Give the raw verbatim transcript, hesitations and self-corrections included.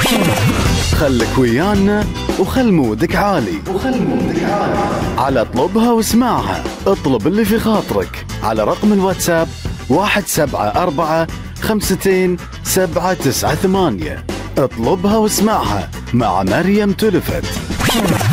خلك ويانا وخل مودك عالي وخل مودك عالي على اطلبها واسمعها. اطلب اللي في خاطرك على رقم الواتساب واحد سبعة أربعة خمستين سبعة تسعة ثمانية. اطلبها واسمعها مع مريم تلفت.